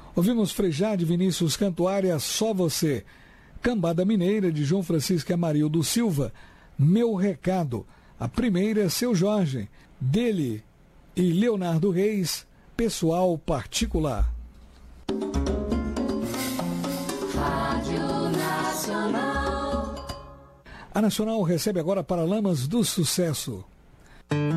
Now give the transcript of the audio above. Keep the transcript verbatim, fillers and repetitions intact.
Ouvimos Frejá de Vinícius Cantuária, Só Você. Cambada Mineira de João Francisco e Amarildo Silva, Meu Recado. A primeira é Seu Jorge, dele e Leonardo Reis, Pessoal Particular. Rádio Nacional. A Nacional recebe agora Paralamas do Sucesso.